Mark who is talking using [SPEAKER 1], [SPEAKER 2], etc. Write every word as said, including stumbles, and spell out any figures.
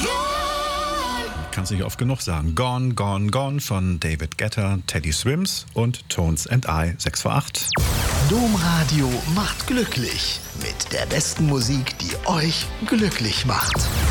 [SPEAKER 1] Kannst nicht oft genug sagen. Gone, Gone, Gone von David Guetta, Teddy Swims und Tones and I. sechs vor acht.
[SPEAKER 2] Domradio macht glücklich mit der besten Musik, die euch glücklich macht.